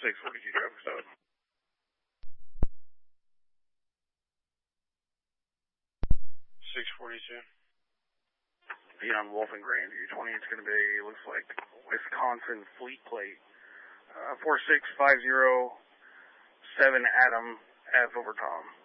642 Traffic Stop. 642. Beyond Wolf and Grandview 20, it's going to be, looks like, Wisconsin Fleet Plate. 46507 Adam, F over Tom.